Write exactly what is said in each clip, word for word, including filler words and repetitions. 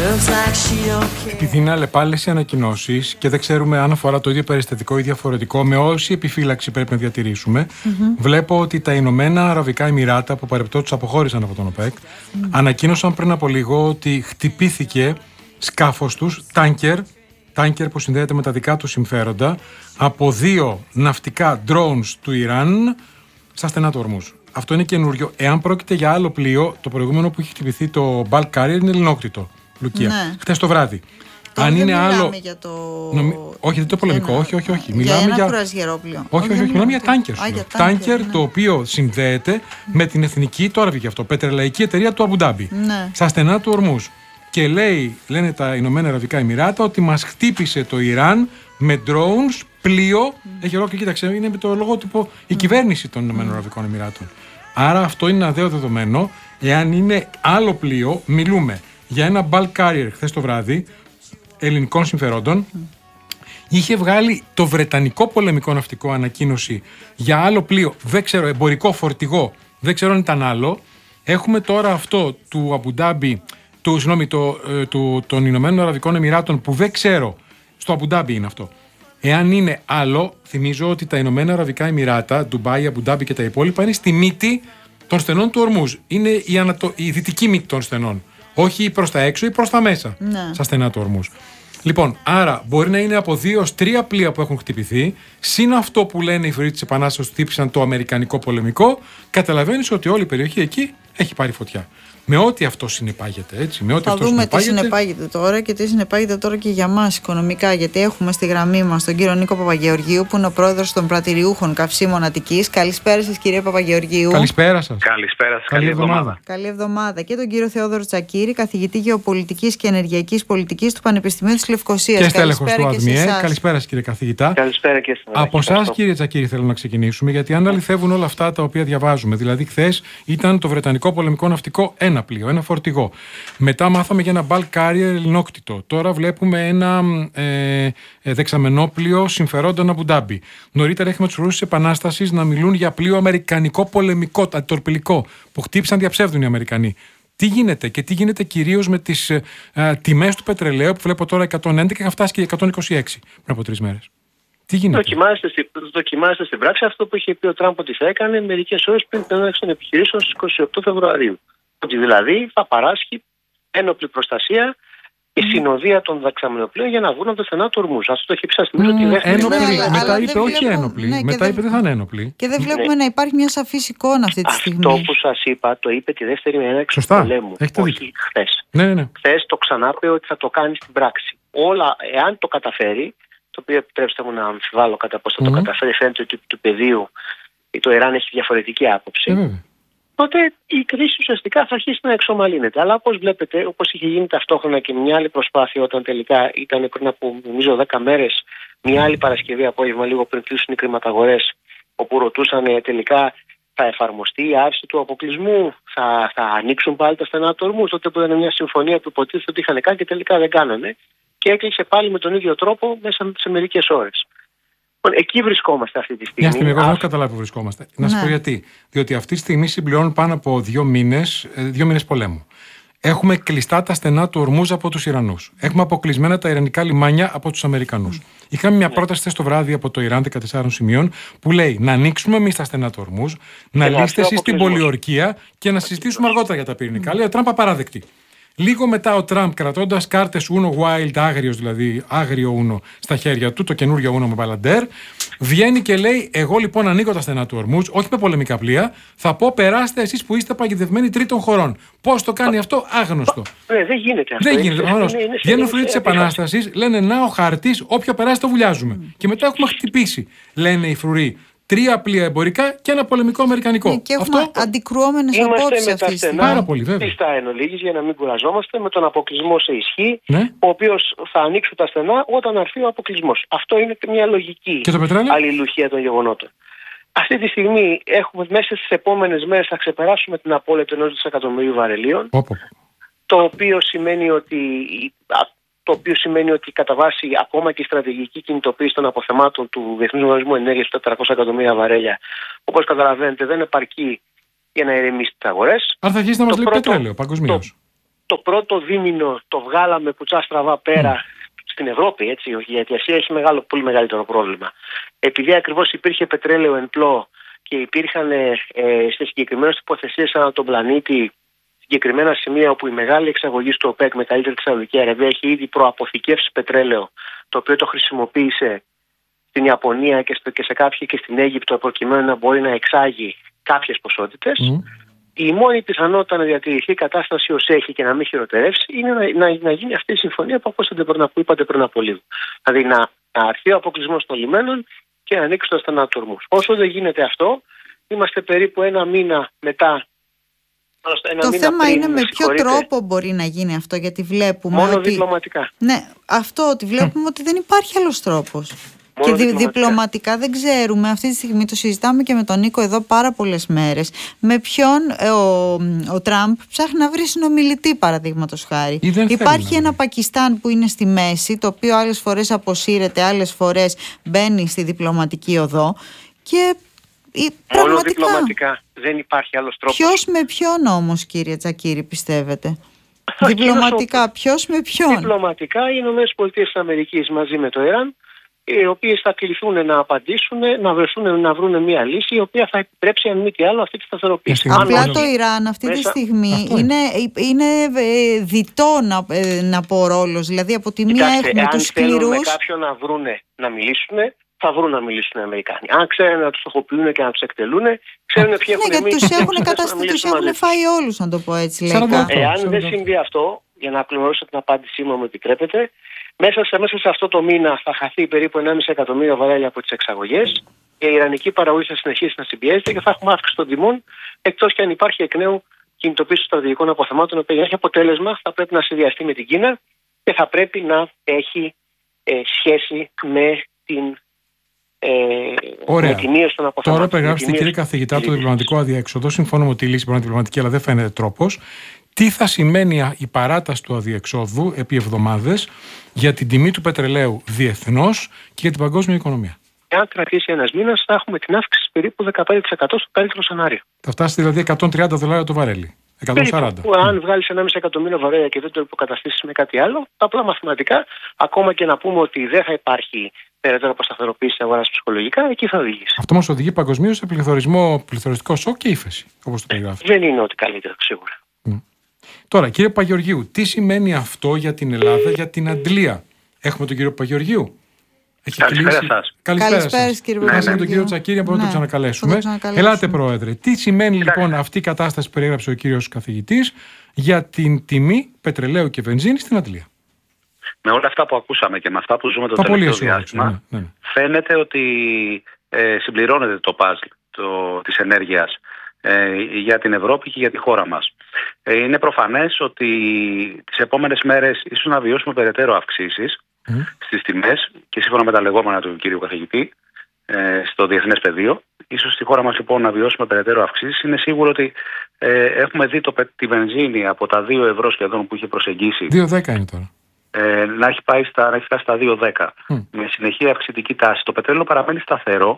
Επειδή είναι αλλεπάλλες οι ανακοινώσεις και δεν ξέρουμε αν αφορά το ίδιο περιστατικό ή διαφορετικό, με όση επιφύλαξη πρέπει να διατηρήσουμε, mm-hmm. βλέπω ότι τα Ηνωμένα Αραβικά Εμιράτα, που παρεπτόντως αποχώρησαν από τον ΟΠΕΚ, mm-hmm. ανακοίνωσαν πριν από λίγο ότι χτυπήθηκε σκάφος τους, τάνκερ, τάνκερ που συνδέεται με τα δικά τους συμφέροντα, από δύο ναυτικά drones του Ιράν στα στενά του Ορμούζ. Αυτό είναι καινούριο. Εάν πρόκειται για άλλο πλοίο, το προηγούμενο που έχει χτυπηθεί, το Bulk Carrier, είναι ελληνόκτητο. Λουκία. Ναι. Χτες το βράδυ. Το Αν δεν είναι άλλο. Για το... Νομι... Όχι, δεν το πολεμικό. Ένα... Όχι, όχι, όχι. Για μιλάμε ένα για. Κουρασγερόπλοιο. Όχι, όχι, όχι. όχι. Μιλάμε για τάνκερ. Τάνκερ ναι. Το οποίο συνδέεται με την εθνική, τώρα βγήκε αυτό, πετρελαϊκή εταιρεία του Αμπουντάμπι. Ναι. Στα στενά του Ορμούζ. Και λέει, λένε τα Ηνωμένα Αραβικά Εμιράτα, ότι μας χτύπησε το Ιράν με drones, πλοίο. Mm. Έχει ολόκληρη, κοίταξε, είναι με το λογότυπο η mm. κυβέρνηση των Ηνωμένων mm. Αραβικών Εμιράτων. Άρα αυτό είναι ένα δέο δεδομένο. Εάν είναι άλλο πλοίο, μιλούμε για ένα bulk carrier χθες το βράδυ ελληνικών συμφερόντων. Mm. Είχε βγάλει το Βρετανικό πολεμικό ναυτικό ανακοίνωση για άλλο πλοίο, δεν ξέρω, εμπορικό φορτηγό, δεν ξέρω αν ήταν άλλο. Έχουμε τώρα αυτό του Αμπουντάμπι, του, συγγνώμη, το, ε, του, των Ηνωμένων Αραβικών Εμιράτων, που δεν ξέρω, στο Αμπουντάμπι είναι αυτό. Εάν είναι άλλο, θυμίζω ότι τα Ηνωμένα Αραβικά Εμιράτα, Ντουμπάι, Αμπουντάμπι και τα υπόλοιπα είναι στη μύτη των στενών του Ορμούζ. Είναι η, ανατο... η δυτική μύτη των στενών. Όχι προς τα έξω ή προς τα μέσα. Ναι. Στα στενά του Ορμούζ. Λοιπόν, άρα μπορεί να είναι από δύο ως τρία πλοία που έχουν χτυπηθεί, συν αυτό που λένε οι φορείς της Επανάστασης ότι χτύπησαν το αμερικανικό πολεμικό. Καταλαβαίνεις ότι όλη η περιοχή εκεί έχει πάρει φωτιά. Με ό,τι αυτό συνεπάγεται, έτσι. Με ό,τι θα αυτό δούμε συνεπάγεται. τι συνεπάγεται τώρα και τι συνεπάγεται τώρα και για μας οικονομικά. Γιατί έχουμε στη γραμμή μας τον κύριο Νίκο Παπαγεωργίου, που είναι ο πρόεδρος των πρατηριούχων καυσίμων Αττικής. Καλησπέρα σας, κύριε Παπαγεωργίου. Καλησπέρα σας. Καλησπέρα σας. Καλή εβδομάδα. Καλή εβδομάδα. Και τον κύριο Θεόδωρο Τσακίρη, καθηγητή Γεωπολιτικής και Ενεργειακής Πολιτικής του Πανεπιστημίου της Λευκωσίας. Και στέλεχος του ΑΔΜΙΕ. Καλησπέρα σας, κύριε καθηγητά. Καλησπέρα και σας. Από εσάς, κύριε Τσακίρη, θέλω να ξεκινήσουμε, γιατί αν αληθεύουν όλα αυτά τα οποία διαβάζουμε. Δηλαδή, χθες ήταν το Βρετανικό πολεμικό ναυτικό ένα πλοίο, ένα φορτηγό. Μετά μάθαμε για ένα bulk carrier ελληνόκτητο. Τώρα βλέπουμε ένα ε, ε, δεξαμενόπλοιο συμφερόντων Αμπουντάμπι. Νωρίτερα έχουμε τους φορείς της Επανάστασης να μιλούν για πλοίο αμερικανικό πολεμικό, αντιτορπιλικό, που χτύπησαν, διαψεύδουν οι Αμερικανοί. Τι γίνεται και τι γίνεται κυρίως με τις ε, ε, τιμές του πετρελαίου, που βλέπω τώρα εκατόν έντεκα και θα φτάσει και εκατόν είκοσι έξι πριν από τρεις μέρες. Τι γίνεται? Δοκιμάστε, δοκιμάστε στην πράξη αυτό που είχε πει ο Τραμπ ότι θα έκανε μερικές ώρες πριν την έναρξη των επιχειρήσεων στις είκοσι οκτώ Φεβρουαρίου. Ότι δηλαδή θα παράσχει ένοπλη προστασία η συνοδεία των δεξαμενοπλοίων για να βγουν από τα στενά του Ορμούζ. Αυτό το έχει πει, σας θυμίζω, τη δεύτερη ένοπλη, μέρα. Μετά είπε όχι ένοπλη. Ναι, μετά είπε δεν θα είναι ένοπλη. Και δεν βλέπουμε ναι. να υπάρχει μια σαφής εικόνα αυτή τη αυτό στιγμή. Αυτό που σας είπα το είπε τη δεύτερη μέρα του πολέμου. Όχι χθες. Ναι, ναι, ναι. Χθες το ξανάπε ότι θα το κάνει στην πράξη. Όλα, εάν το καταφέρει, το οποίο επιτρέψτε μου να αμφιβάλλω κατά πώς θα mm. το καταφέρει, φαίνεται ότι του πεδίου το Ιράν έχει διαφορετική άποψη. Mm. Τότε η κρίση ουσιαστικά θα αρχίσει να εξομαλύνεται. Αλλά όπως βλέπετε, όπως είχε γίνει ταυτόχρονα και μια άλλη προσπάθεια, όταν τελικά ήταν πριν από νομίζω δέκα μέρες, μια άλλη Παρασκευή απόγευμα, λίγο πριν κλείσουν οι κρηματαγορές, όπου ρωτούσαν τελικά θα εφαρμοστεί η άρση του αποκλεισμού, θα, θα ανοίξουν πάλι τα στενά του Ορμούζ. Τότε που ήταν μια συμφωνία που υποτίθεται ότι είχαν κάνει και τελικά δεν κάνανε. Και έκλεισε πάλι με τον ίδιο τρόπο μέσα σε μερικές ώρες. Εκεί βρισκόμαστε αυτή τη στιγμή. Μια στιγμή, εγώ δεν έχω καταλάβει που βρισκόμαστε. Να σα πω γιατί. Διότι αυτή τη στιγμή συμπληρώνουν πάνω από δύο μήνες, δύο μήνες πολέμου. Έχουμε κλειστά τα στενά του Ορμούζ από τους Ιρανούς. Έχουμε αποκλεισμένα τα ιρανικά λιμάνια από τους Αμερικανούς. Mm. Είχαμε μια πρόταση χθες το βράδυ από το Ιράν δεκατεσσάρων σημείων που λέει να ανοίξουμε εμείς τα στενά του Ορμούζ, να λύσετε εσείς την πολιορκία και να συζητήσουμε αργότερα για τα πυρηνικά. Mm. Λέει ο Τραμπ απαράδεκτη. Λίγο μετά ο Τραμπ, κρατώντας κάρτες Uno Wild, άγριος δηλαδή, άγριο Uno στα χέρια του, το καινούριο Uno με μπαλαντέρ, βγαίνει και λέει: εγώ λοιπόν ανοίγω τα στενά του Ορμούζ, όχι με πολεμικά πλοία, θα πω περάστε εσείς που είστε παγιδευμένοι τρίτων χωρών. Πώς το κάνει αυτό, άγνωστο. Ναι, δεν γίνεται αυτό. Δεν γίνεται. Βγαίνουν φίλοι της Επανάστασης, λένε να ο χάρτης, όποιο περάσει το βουλιάζουμε. Mm. Και μετά έχουμε χτυπήσει, λένε οι φρουροί. Τρία πλοία εμπορικά και ένα πολεμικό αμερικανικό. Ναι, και έχουμε αυτό... αντικρουόμενες απόψεις αυτή τη στιγμή. Πάρα πολύ, βέβαια. Στα εν ολίγης, για να μην κουραζόμαστε, με τον αποκλεισμό σε ισχύ, ναι. ο οποίος θα ανοίξουν τα στενά όταν έρθει ο αποκλεισμός. Αυτό είναι μια λογική αλληλουχία των γεγονότων. Αυτή τη στιγμή έχουμε μέσα στις επόμενες μέρες θα ξεπεράσουμε την απώλεια ενός δισεκατομμυρίου βαρελίων. Όπο. Το οποίο σημαίνει ότι. Το οποίο σημαίνει ότι κατά βάση ακόμα και η στρατηγική κινητοποίηση των αποθεμάτων του Διεθνούς Οργανισμού Ενέργειας του τετρακόσια εκατομμύρια βαρέλια, όπως καταλαβαίνετε, δεν επαρκεί για να ηρεμήσει τις αγορές. Άρα θα αρχίσει να μας λέει πετρέλαιο παγκοσμίως. Το, το πρώτο δίμηνο το βγάλαμε κουτσά στραβά πέρα mm. στην Ευρώπη, έτσι, γιατί η Ασία έχει μεγάλο, πολύ μεγαλύτερο πρόβλημα. Επειδή ακριβώς υπήρχε πετρέλαιο εν πλώ και υπήρχαν ε, σε συγκεκριμένες τοποθεσίες ανά τον πλανήτη συγκεκριμένα σημεία όπου η μεγάλη εξαγωγή του ΟΠΕΚ, μεγαλύτερη της Σαουδική Αραβία, έχει ήδη προαποθηκεύσει πετρέλαιο, το οποίο το χρησιμοποίησε στην Ιαπωνία και, στο, και σε κάποια και στην Αίγυπτο, προκειμένου να μπορεί να εξάγει κάποιες ποσότητες. Mm. Η μόνη πιθανότητα να διατηρηθεί η κατάσταση ως έχει και να μην χειροτερεύσει είναι να, να, να γίνει αυτή η συμφωνία που όπως είπατε πριν από λίγο. Δηλαδή να, να αρθεί ο αποκλεισμός των λιμένων και να ανοίξει το στενά του ορμούς. Όσο δεν γίνεται αυτό, είμαστε περίπου ένα μήνα μετά. Ένα το μήνα θέμα πριν, είναι με ποιο τρόπο μπορεί να γίνει αυτό, γιατί βλέπουμε. Μόνο ότι... διπλωματικά. Ναι, αυτό ότι βλέπουμε ότι δεν υπάρχει άλλος τρόπος. Μόνο και διπλωματικά. διπλωματικά δεν ξέρουμε. Αυτή τη στιγμή το συζητάμε και με τον Νίκο εδώ πάρα πολλές μέρες. Με ποιον ο, ο Τραμπ ψάχνει να βρει συνομιλητή, παραδείγματος χάρη. Υπάρχει ένα Πακιστάν που είναι στη μέση, το οποίο άλλες φορές αποσύρεται, άλλες φορές μπαίνει στη διπλωματική οδό. Και μόνο πραγματικά, διπλωματικά. Δεν υπάρχει άλλος τρόπος. Ποιος με ποιον όμως, κύριε Τσακίρη, πιστεύετε? Διπλωματικά, ποιος με ποιον? Διπλωματικά οι Ηνωμένες Πολιτείες της Αμερικής μαζί με το Ιράν, οι οποίες θα κληθούν να απαντήσουν, να βρεθούν, να βρουν μια λύση η οποία θα επιτρέψει, αν μη τι άλλο, αυτή τη σταθεροποίηση. Απλά το Ιράν αυτή μέσα... τη στιγμή είναι, είναι διτό να, να πω ρόλος. Δηλαδή από τη μία έχουμε τους σκληρούς. Αν θέλουν κάποιον να βρούνε να μιλήσουν, θα βρουν να μιλήσουν οι Αμερικάνοι. Αν ξέρουν να τους στοχοποιούν και να τους εκτελούν, ξέρουν ποιοι έχουν ναι, γιατί τους έχουν καταστεί, τους έχουν φάει όλους, να το πω έτσι. Εάν δεν συμβεί αυτό, για να πληρώσω την απάντησή μου, μου επιτρέπετε, μέσα σε, μέσα σε αυτό το μήνα θα χαθεί περίπου ενάμιση εκατομμύριο βαρέλια από τις εξαγωγές και η ιρανική παραγωγή θα συνεχίσει να συμπιέζεται και θα έχουμε αύξηση των τιμών, εκτός και αν υπάρχει εκ νέου κινητοποίηση των στρατηγικών αποθεμάτων, που έχει αποτέλεσμα θα πρέπει να συνδυαστεί με την Κίνα και θα πρέπει να έχει ε, σχέση με την Ωραία. Με τη μείωση των αποθεμάτων. Τώρα περιγράψτε, κύριε καθηγητά, το διπλωματικό αδιέξοδο. Συμφωνώ ότι η λύση μπορεί να είναι διπλωματική, αλλά δεν φαίνεται τρόπος. Τι θα σημαίνει η παράταση του αδιεξόδου επί εβδομάδες για την τιμή του πετρελαίου διεθνώς και για την παγκόσμια οικονομία? Εάν κρατήσει ένας μήνας, θα έχουμε την αύξηση περίπου δεκαπέντε τοις εκατό στο καλύτερο σενάριο. Θα φτάσει δηλαδή εκατόν τριάντα δολάρια το βαρέλι. εκατόν σαράντα. Περίπου, αν βγάλεις ενάμιση εκατομμύριο βαρέλια και δεν το υποκαταστήσεις με κάτι άλλο, τα απλά μαθηματικά, ακόμα και να πούμε ότι δεν θα υπάρχει περαιτέρω αποσταθεροποίηση της αγοράς ψυχολογικά, εκεί θα οδηγήσει. Αυτό μας οδηγεί παγκοσμίως σε πληθωρισμό, πληθωριστικό σοκ και ύφεση, όπως το περιγράφει. Δεν είναι ότι καλύτερο, σίγουρα. Mm. Τώρα, κύριε Παγεωργίου, τι σημαίνει αυτό για την Ελλάδα, για την αντλία? Έχουμε τον κύριο Παγεωργίου. Έχει Καλησπέρα κλείσει... σας. Καλησπέρα, Καλησπέρα σας. Κύριε Παγεωργίου. Ναι, ναι. Τον κύριο Τσακίρη, να μπορούμε ναι, να το ξανακαλέσουμε. Ελάτε, Πρόεδρε. Τι σημαίνει λοιπόν αυτή η κατάσταση που περιέγραψε ο κύριος καθηγητής για την τιμή πετρελαίου και βενζίνη στην αντλία? Με όλα αυτά που ακούσαμε και με αυτά που ζούμε το, το τελευταίο διάστημα, ναι, ναι. φαίνεται ότι ε, συμπληρώνεται το παζλ το, της ενέργειας ε, για την Ευρώπη και για τη χώρα μας. Ε, είναι προφανές ότι τις επόμενες μέρες ίσως να βιώσουμε περαιτέρω αυξήσεις mm. στις τιμές και σύμφωνα με τα λεγόμενα του κυρίου καθηγητή ε, στο διεθνές πεδίο. Ίσως στη χώρα μας λοιπόν να βιώσουμε περαιτέρω αυξήσεις. Είναι σίγουρο ότι ε, έχουμε δει το, τη βενζίνη από τα δύο ευρώ σχεδόν που είχε προσεγγίσει. δύο δέκα είναι τώρα. Ε, να έχει πάει στα, να έχει φτάσει στα δύο δέκα mm. με συνεχή αυξητική τάση. Το πετρέλαιο παραμένει σταθερό.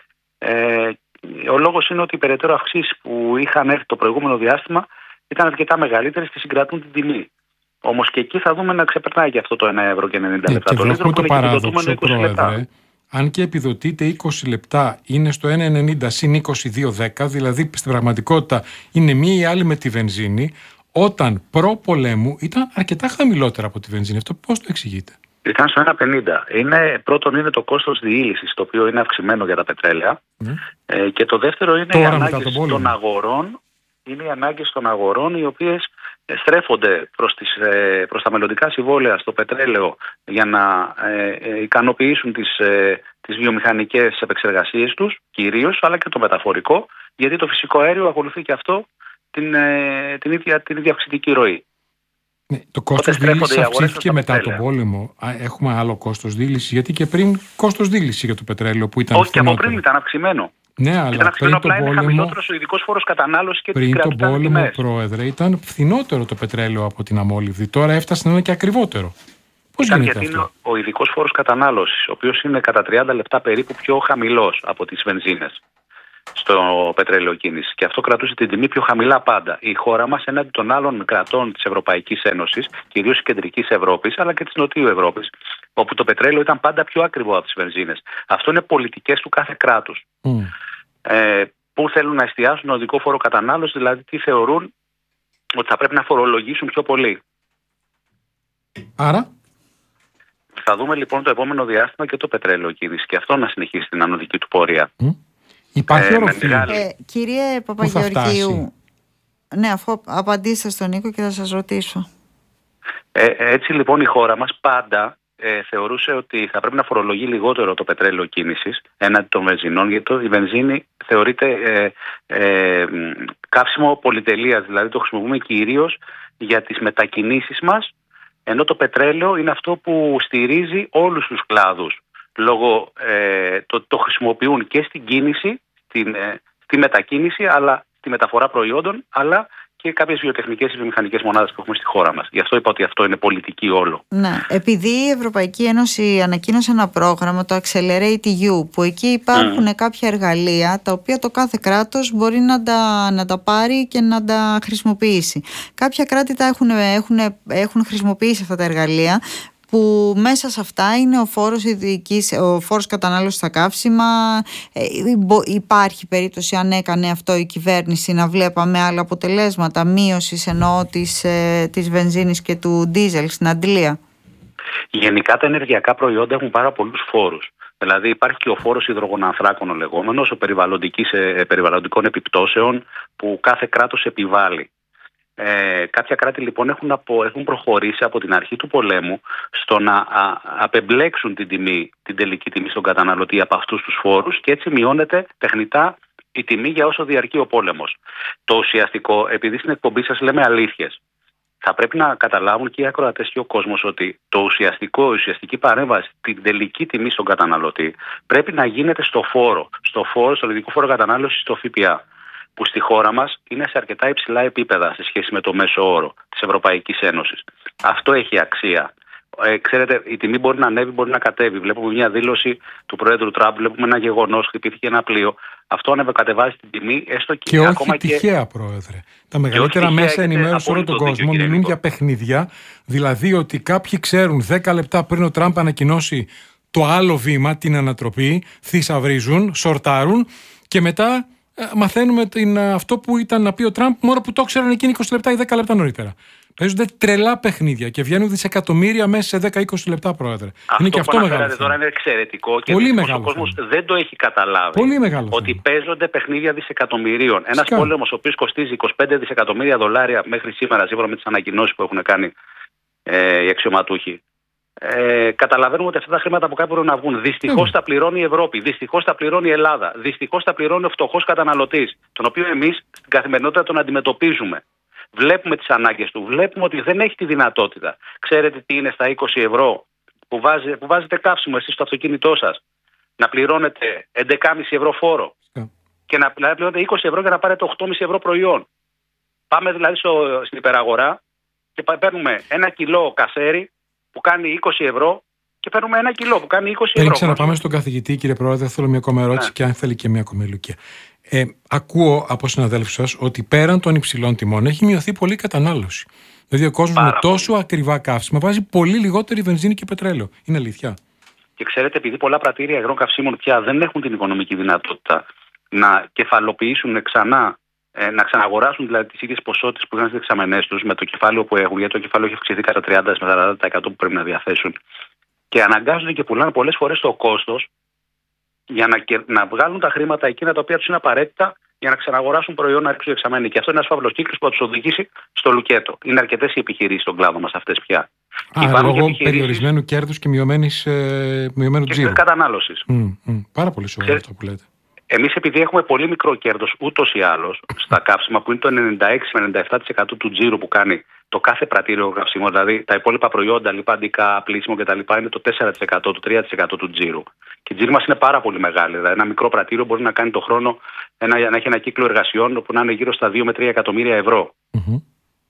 Ε, ο λόγος είναι ότι οι περαιτέρω αυξήσεις που είχαν έρθει το προηγούμενο διάστημα ήταν αρκετά μεγαλύτερες και συγκρατούν την τιμή. Όμως και εκεί θα δούμε να ξεπερνάει και αυτό το ένα ευρώ και ενενήντα λεπτά. Και το βλέπουμε το παράδοξο, Πρόεδρε. Αν και επιδοτείται είκοσι λεπτά, είναι στο ένα ενενήντα συν είκοσι δύο δέκα, δηλαδή στην πραγματικότητα είναι μία ή άλλη με τη βενζίνη, όταν προ-πολέμου ήταν αρκετά χαμηλότερα από τη βενζίνη. Αυτό πώς το εξηγείτε? Ήταν στο ένα πενήντα. Είναι, πρώτον είναι το κόστος διήλυσης, το οποίο είναι αυξημένο για τα πετρέλαια. Mm. Ε, και το δεύτερο είναι Τώρα, οι ανάγκες των αγορών. Είναι οι ανάγκες των αγορών, οι οποίες στρέφονται προς, τις, προς τα μελλοντικά συμβόλαια στο πετρέλαιο για να ε, ε, ικανοποιήσουν τις, ε, τις βιομηχανικές επεξεργασίες τους, κυρίως, αλλά και το μεταφορικό, γιατί το φυσικό αέριο ακολουθεί και αυτό την, ε, την, ίδια, την ίδια αυξητική ροή. Ναι, το κόστος δίλησης αυξήθηκε μετά τον πόλεμο. Έχουμε άλλο κόστος δίλησης, γιατί και πριν κόστος δίληση για το πετρέλαιο που ήταν Όχι, και από πριν ήταν αυξημένο. Ναι, αλλά ήταν πριν τον πόλεμο, χαμηλότερος ο ειδικός φόρος κατανάλωσης και πριν τον πόλεμο, τιμές. Πρόεδρε, ήταν φθηνότερο το πετρέλαιο από την αμόλυβδη. Τώρα έφτασε να είναι και ακριβότερο. Πώς ήταν γίνεται γιατί αυτό? Είναι ο ειδικός φόρος κατανάλωσης, ο οποίος είναι κατά τριάντα λεπτά περίπου πιο χαμηλός από τις βενζίνες. στο πετρέλαιο κίνηση. Και αυτό κρατούσε την τιμή πιο χαμηλά πάντα. Η χώρα μας έναντι των άλλων κρατών της Ευρωπαϊκής Ένωσης, κυρίως της Κεντρικής Ευρώπης, αλλά και της Νοτιού Ευρώπης, όπου το πετρέλαιο ήταν πάντα πιο ακριβό από τις βενζίνες. Αυτό είναι πολιτικές του κάθε κράτους. Mm. Ε, πού θέλουν να εστιάσουν τον οδικό φόρο κατανάλωση, δηλαδή τι θεωρούν ότι θα πρέπει να φορολογήσουν πιο πολύ. Άρα. Θα δούμε λοιπόν το επόμενο διάστημα και το πετρέλαιο κίνηση και αυτό να συνεχίσει την ανωδική του πορεία. Mm. Υπάρχει οροφή. Ε, ε, κύριε Παπαγεωργίου, ναι, αφού απαντήσετε στον Νίκο και θα σας ρωτήσω. Ε, έτσι λοιπόν η χώρα μας πάντα ε, θεωρούσε ότι θα πρέπει να φορολογεί λιγότερο το πετρέλαιο κίνησης έναντι των βενζινών, γιατί η βενζίνη θεωρείται ε, ε, καύσιμο πολυτελείας, δηλαδή το χρησιμοποιούμε κυρίως για τις μετακινήσεις μας, ενώ το πετρέλαιο είναι αυτό που στηρίζει όλους τους κλάδους. Λόγω ε, το, το χρησιμοποιούν και στην κίνηση, στην, ε, στη μετακίνηση, αλλά στη μεταφορά προϊόντων, αλλά και κάποιες βιοτεχνικές ή βιομηχανικές μονάδες που έχουμε στη χώρα μας. Γι' αυτό είπα ότι αυτό είναι πολιτική όλο. Ναι, επειδή η Ευρωπαϊκή Ένωση ανακοίνωσε ένα πρόγραμμα, το Accelerate E U, που εκεί υπάρχουν mm. κάποια εργαλεία τα οποία το κάθε κράτος μπορεί να τα, να τα πάρει και να τα χρησιμοποιήσει. Κάποια κράτη τα έχουν, έχουν, έχουν χρησιμοποιήσει αυτά τα εργαλεία, που μέσα σε αυτά είναι ο φόρος, ειδικής, ο φόρος κατανάλωσης στα καύσιμα. Ε, υπάρχει περίπτωση, αν έκανε αυτό η κυβέρνηση, να βλέπαμε άλλα αποτελέσματα μείωσης εννοώ της, ε, της βενζίνης και του ντίζελ στην αντλία? Γενικά τα ενεργειακά προϊόντα έχουν πάρα πολλούς φόρους. Δηλαδή υπάρχει και ο φόρος υδρογονανθράκων ο λεγόμενος, ο περιβαλλοντικών επιπτώσεων που κάθε κράτος επιβάλλει. Ε, κάποια κράτη λοιπόν έχουν, απο, έχουν προχωρήσει από την αρχή του πολέμου στο να α, απεμπλέξουν την τιμή, την τελική τιμή στον καταναλωτή από αυτούς τους φόρους και έτσι μειώνεται τεχνητά η τιμή για όσο διαρκεί ο πόλεμος. Το ουσιαστικό, επειδή στην εκπομπή σας λέμε αλήθειες, θα πρέπει να καταλάβουν και οι ακροατές και ο κόσμος ότι το ουσιαστικό, η ουσιαστική παρέμβαση, την τελική τιμή στον καταναλωτή πρέπει να γίνεται στο φόρο, στο φόρο, στο ειδικό φόρο κατανάλωσης, στο ΦΠΑ, που στη χώρα μας είναι σε αρκετά υψηλά επίπεδα σε σχέση με το μέσο όρο της Ευρωπαϊκής Ένωσης. Αυτό έχει αξία. Ε, ξέρετε, η τιμή μπορεί να ανέβει, μπορεί να κατέβει. Βλέπουμε μια δήλωση του Προέδρου Τραμπ, βλέπουμε ένα γεγονός, χτυπήθηκε ένα πλοίο. Αυτό ανεβοκατεβάζει την τιμή, έστω και, και ακόμα όχι τυχαία, και... Πρόεδρε. Τα μεγαλύτερα μέσα ενημέρωση σε όλο τον κόσμο μιλούν δίκιο, για παιχνίδια. Δηλαδή ότι κάποιοι ξέρουν δέκα λεπτά πριν ο Τραμπ ανακοινώσει το άλλο βήμα, την ανατροπή, θησαυρίζουν, σορτάρουν και μετά μαθαίνουμε την, αυτό που ήταν να πει ο Τραμπ, μόνο που το ξέραν εκείνοι είκοσι λεπτά ή δέκα λεπτά νωρίτερα. Παίζονται τρελά παιχνίδια και βγαίνουν δισεκατομμύρια μέσα σε δέκα με είκοσι λεπτά, Πρόεδρε. Αυτό είναι και αυτό μεγάλο. Τώρα είναι εξαιρετικό και ο κόσμος δεν το έχει καταλάβει. Πολύ μεγάλο. Ότι θέμα. Παίζονται παιχνίδια δισεκατομμυρίων. Ένας πόλεμος ο οποίος κοστίζει είκοσι πέντε δισεκατομμύρια δολάρια μέχρι σήμερα, σύμφωνα με τις ανακοινώσεις που έχουν κάνει ε, οι αξιωματούχοι. Ε, καταλαβαίνουμε ότι αυτά τα χρήματα από κάπου πρέπει να βγουν. Δυστυχώς τα πληρώνει η Ευρώπη, δυστυχώς τα πληρώνει η Ελλάδα, δυστυχώς τα πληρώνει ο φτωχός καταναλωτής, τον οποίο εμείς στην καθημερινότητα τον αντιμετωπίζουμε. Βλέπουμε τις ανάγκες του, βλέπουμε ότι δεν έχει τη δυνατότητα. Ξέρετε τι είναι στα είκοσι ευρώ που, βάζει, που βάζετε καύσιμο εσείς στο αυτοκίνητό σας, να πληρώνετε έντεκα κόμμα πέντε ευρώ φόρο yeah. και να πληρώνετε είκοσι ευρώ για να πάρετε οκτώ κόμμα πέντε ευρώ προϊόν. Πάμε δηλαδή στο, στην υπεραγορά και παίρνουμε ένα κιλό κασέρι που κάνει είκοσι ευρώ και παίρνουμε ένα κιλό που κάνει είκοσι ευρώ. Πριν ξαναπάμε στον καθηγητή, κύριε Πρόεδρε, θέλω μια ακόμα ερώτηση ναι. και αν θέλει και μια ακόμα ηλικία. Ε, ακούω από συναδέλφους σας ότι πέραν των υψηλών τιμών έχει μειωθεί πολύ η κατανάλωση. Δηλαδή ο κόσμος με τόσο πολύ. ακριβά καύσιμα βάζει πολύ λιγότερη βενζίνη και πετρέλαιο. Είναι αλήθεια? Και ξέρετε, επειδή πολλά πρατήρια υγρών καυσίμων πια δεν έχουν την οικονομική δυνατότητα να κεφαλοποιήσουν ξανά, ε, να ξαναγοράσουν δηλαδή τις ίδιες ποσότητες που είχαν στις δεξαμενές τους με το κεφάλαιο που έχουν, γιατί το κεφάλαιο έχει αυξηθεί κατά τριάντα με σαράντα τοις εκατό που πρέπει να διαθέσουν. Και αναγκάζονται και πουλάνε πολλές φορές το κόστος για να, να βγάλουν τα χρήματα εκείνα τα οποία τους είναι απαραίτητα για να ξαναγοράσουν προϊόν να ρίξουν δεξαμένη. Και αυτό είναι ένας φαύλος κύκλος που θα τους οδηγήσει στο λουκέτο. Είναι αρκετές οι επιχειρήσεις στον κλάδο μας αυτές πια. Α, λόγω επιχειρήσεις... περιορισμένου κέρδους και μειωμένης, ε, μειωμένου και τζίρου. Κατανάλωσης. Mm, mm, πάρα πολύ σοβαρό αυτό που λέτε. Εμείς επειδή έχουμε πολύ μικρό κέρδος ούτως ή άλλως στα καύσιμα που είναι το ενενήντα έξι με ενενήντα επτά τοις εκατό του τζίρου που κάνει το κάθε πρατήριο καυσίμων, δηλαδή τα υπόλοιπα προϊόντα, λιπαντικά, πλήσιμο κτλ. Είναι το τέσσερα τοις εκατό, το τρία τοις εκατό του τζίρου. Και η τζίρου μας είναι πάρα πολύ μεγάλη. Δηλαδή ένα μικρό πρατήριο μπορεί να κάνει το χρόνο ένα, να έχει ένα κύκλο εργασιών που να είναι γύρω στα δύο με τρία εκατομμύρια ευρώ. Mm-hmm.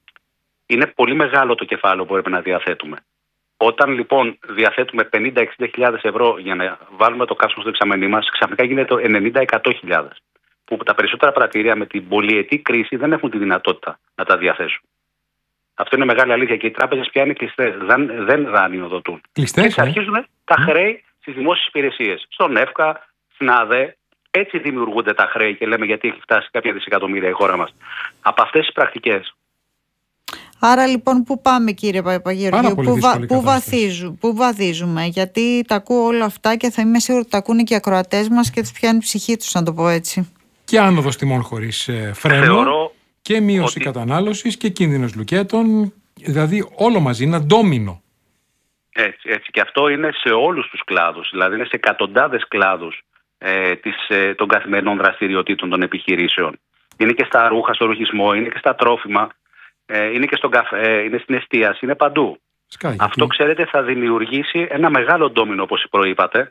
Είναι πολύ μεγάλο το κεφάλαιο που πρέπει να διαθέτουμε. Όταν λοιπόν διαθέτουμε πενήντα με εξήντα χιλιάδες ευρώ για να βάλουμε το καύσιμο στο δεξαμενή μας, ξαφνικά γίνεται το ενενήντα με εκατό χιλιάδες. που τα περισσότερα πρατήρια με την πολυετή κρίση δεν έχουν τη δυνατότητα να τα διαθέσουν. Αυτό είναι μεγάλη αλήθεια και οι τράπεζες πια είναι κλειστές. Δεν, δεν δανειοδοτούν. Κλειστές, και αρχίζουν ε? τα mm. χρέη στις δημόσιες υπηρεσίες. Στον ΕΦΚΑ, στην ΑΔΕ. Έτσι δημιουργούνται τα χρέη και λέμε γιατί έχει φτάσει κάποια δισεκατομμύρια η χώρα μας. Από αυτές τις πρακτικές. Άρα λοιπόν πού πάμε, κύριε Παπαγεωργίου, πού, βα, πού, βαθίζου, πού βαδίζουμε, γιατί τα ακούω όλα αυτά και θα είμαι σίγουρη ότι τα ακούνε και οι ακροατές μας και τους πιάνει η ψυχή τους, να το πω έτσι. Και άνοδος τιμών χωρίς ε, φρένο. Θεωρώ και μείωση ότι... κατανάλωσης και κίνδυνος λουκέτων, δηλαδή όλο μαζί, ένα ντόμινο. Έτσι, έτσι, και αυτό είναι σε όλους τους κλάδους, δηλαδή είναι σε εκατοντάδες κλάδους ε, της, ε, των καθημερινών δραστηριοτήτων των επιχειρήσεων. Είναι και στα ρούχα, στο ρουχισμό, είναι και στα τρόφιμα, ε, είναι και στον καφέ, ε, είναι στην εστίαση, είναι παντού. Σκά, αυτό, ξέρετε, θα δημιουργήσει ένα μεγάλο ντόμινο, όπως προείπατε,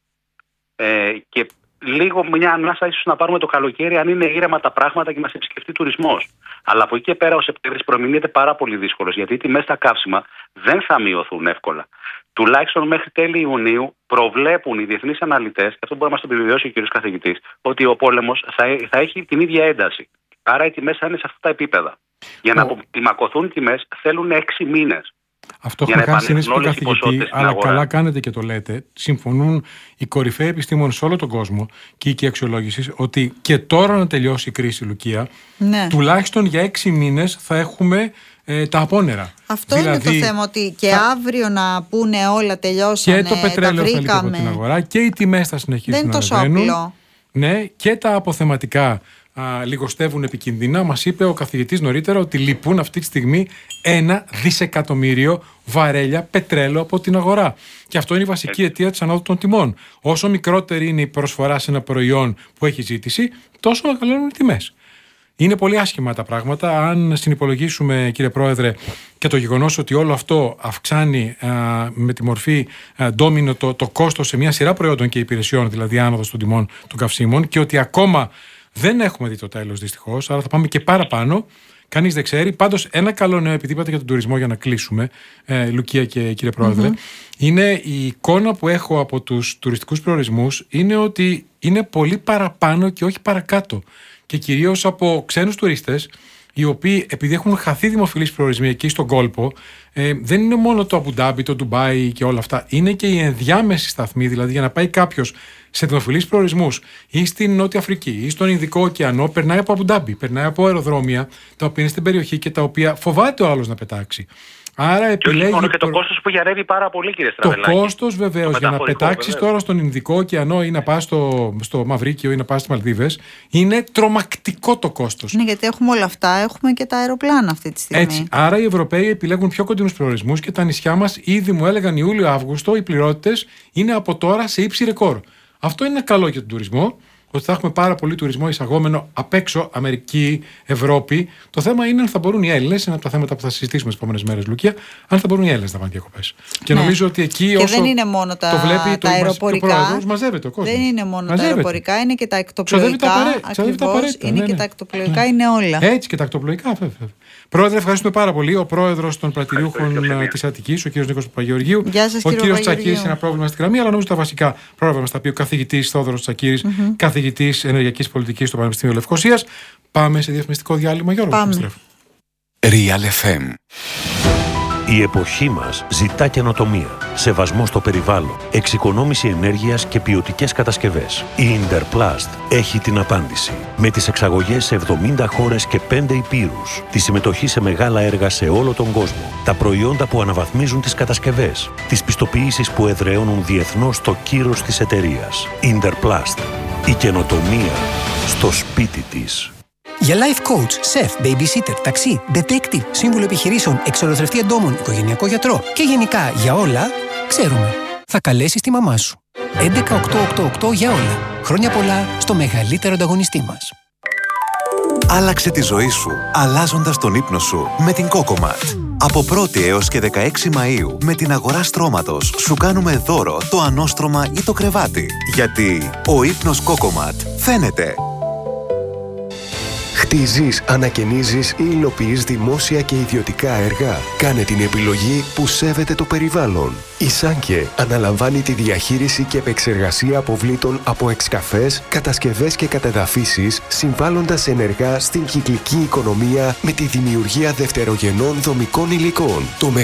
ε, και λίγο μια ανάσα ίσως να πάρουμε το καλοκαίρι αν είναι ήρεμα τα πράγματα και μας επισκεφτεί τουρισμός. Αλλά από εκεί και πέρα ο Σεπτέμβρης προμηνύεται πάρα πολύ δύσκολος, γιατί οι τιμές στα καύσιμα δεν θα μειωθούν εύκολα. Τουλάχιστον μέχρι τέλη Ιουνίου προβλέπουν οι διεθνείς αναλυτές, και αυτό μπορεί να μας το επιβεβαιώσει ο κ. καθηγητής, ότι ο πόλεμος θα, θα έχει την ίδια ένταση. Άρα οι τιμές θα είναι σε αυτά τα επίπεδα. Για να αποκλιμακωθούν οι τιμές θέλουν έξι μήνες. Αυτό έχουμε χάσει συνήθως τον καθηγητή, αλλά αγορά. Καλά κάνετε και το λέτε. Συμφωνούν οι κορυφαίοι επιστήμονες σε όλο τον κόσμο και οι αξιολόγηση ότι και τώρα να τελειώσει η κρίση, Λουκία, ναι. τουλάχιστον για έξι μήνες θα έχουμε ε, τα απόνερα. Αυτό δηλαδή, είναι το θέμα, ότι και θα... αύριο να πούνε όλα τελειώσανε, και το πετρέλαιο θα λείπει από την αγορά και οι τιμές θα συνεχίσουν να ανεβαίνουν. Ναι, και τα αποθεματικά α, λιγοστεύουν επικίνδυνα. Μας είπε ο καθηγητής νωρίτερα ότι λείπουν αυτή τη στιγμή ένα δισεκατομμύριο βαρέλια πετρέλαιο από την αγορά. Και αυτό είναι η βασική αιτία της ανόδου των τιμών. Όσο μικρότερη είναι η προσφορά σε ένα προϊόν που έχει ζήτηση, τόσο μεγαλώνουν οι τιμές. Είναι πολύ άσχημα τα πράγματα. Αν συνυπολογίσουμε, κύριε Πρόεδρε, και το γεγονός ότι όλο αυτό αυξάνει α, με τη μορφή α, ντόμινο το, το κόστος σε μια σειρά προϊόντων και υπηρεσιών, δηλαδή άνοδος των τιμών των καυσίμων, και ότι ακόμα δεν έχουμε δει το τέλος δυστυχώς, άρα θα πάμε και παραπάνω. Κανείς δεν ξέρει. Πάντως, ένα καλό νέο, επειδή είπατε για τον τουρισμό, για να κλείσουμε, ε, Λουκία και κύριε Πρόεδρε, mm-hmm. είναι η εικόνα που έχω από τους τουριστικούς προορισμούς, είναι ότι είναι πολύ παραπάνω και όχι παρακάτω. Και κυρίως από ξένους τουρίστες, οι οποίοι, επειδή έχουν χαθεί δημοφιλείς προορισμοί εκεί στον κόλπο, ε, δεν είναι μόνο το Αμπουντάμπι, το Ντουμπάι και όλα αυτά, είναι και οι ενδιάμεσοι σταθμοί, δηλαδή για να πάει κάποιος σε δημοφιλείς προορισμούς ή στην Νότια Αφρική ή στον Ινδικό ωκεανό, περνάει από Αμπουντάμπι, περνάει από αεροδρόμια τα οποία είναι στην περιοχή και τα οποία φοβάται ο άλλος να πετάξει. Άρα επιλέγει. Και, μόνο και το κόστος που γιαρεύει πάρα πολύ, κύριε Στραβελάκη. Το κόστος βεβαίως για να πετάξεις τώρα στον Ινδικό ωκεανό ή να πας στο, στο Μαυρίκιο ή να πας στις Μαλδίβες, είναι τρομακτικό το κόστος. Ναι, γιατί έχουμε όλα αυτά, έχουμε και τα αεροπλάνα αυτή τη στιγμή. Έτσι. Άρα οι Ευρωπαίοι επιλέγουν πιο κοντινούς προορισμούς και τα νησιά μας ήδη μου έλεγαν Ιούλιο-Αύγουστο οι πληρότητες είναι από τώρα σε ύψη ρεκόρ. Αυτό είναι καλό για τον τουρισμό. Ότι θα έχουμε πάρα πολύ τουρισμό εισαγόμενο απ' έξω, Αμερική, Ευρώπη. Το θέμα είναι αν θα μπορούν οι Έλληνες, είναι από τα θέματα που θα συζητήσουμε τις επόμενες μέρες, Λουκία, αν θα μπορούν οι Έλληνες να πάνε διακοπές. Και ναι. νομίζω ότι εκεί και όσο δεν είναι μόνο τα, το βλέπει τα το, αεροπορικά. Το πρόεδρος, μαζεύεται ο κόσμος. Δεν είναι μόνο μαζεύεται. τα αεροπορικά, είναι και τα εκτοπλοϊκά. Ακριβώς, είναι ναι, ναι. και τα εκτοπλοϊκά, ναι. είναι όλα. Έτσι και τα εκτοπλοϊκά, βέβαια. Πρόεδρε, ευχαριστούμε πάρα πολύ. Ο πρόεδρος των πρατηριούχων της Αττικής, ο κ. Νίκος Παπαγεωργίου. Ο κ. Τσακίρης, ένα πρόβλημα στη γραμμή, αλλά νομίζω τα βασικά πρόβλημα στα οποία ο καθηγητής Θόδωρος Τσακίρης, mm-hmm. καθηγητής ενεργειακής πολιτικής στο Πανεπιστήμιο Λευκωσίας. Πάμε σε διαφημιστικό διάλειμμα, Γιώργο. Real εφ εμ. Η εποχή μας ζητά καινοτομία, σεβασμό στο περιβάλλον, εξοικονόμηση ενέργειας και ποιοτικές κατασκευές. Η Interplast έχει την απάντηση. Με τις εξαγωγές σε εβδομήντα χώρες και πέντε υπήρους, τη συμμετοχή σε μεγάλα έργα σε όλο τον κόσμο, τα προϊόντα που αναβαθμίζουν τις κατασκευές, τις πιστοποιήσεις που εδραιώνουν διεθνώς το κύρος της εταιρείας. Interplast. Η καινοτομία στο σπίτι της. Για life coach, chef, babysitter, ταξί, detective, σύμβουλο επιχειρήσεων, εξολοθρευτή εντόμων, οικογενειακό γιατρό και γενικά για όλα, ξέρουμε. Θα καλέσεις τη μαμά σου. έντεκα οκτώ οκτώ οκτώ για όλα. Χρόνια πολλά στο μεγαλύτερο ανταγωνιστή μας. Άλλαξε τη ζωή σου, αλλάζοντας τον ύπνο σου με την Cocomat. Από πρώτη έως και δεκαέξι Μαΐου, με την αγορά στρώματος, σου κάνουμε δώρο το ανώστρωμα ή το κρεβάτι. Γιατί ο ύπνος Cocomat φαίνεται. Χτίζεις, ανακαινίζεις ή υλοποιείς δημόσια και ιδιωτικά έργα. Κάνε την επιλογή που σέβεται το περιβάλλον. Η Σάνκε αναλαμβάνει τη διαχείριση και επεξεργασία αποβλήτων από εξκαφές, κατασκευές και κατεδαφίσεις, συμβάλλοντας ενεργά στην κυκλική οικονομία με τη δημιουργία δευτερογενών δομικών υλικών. Το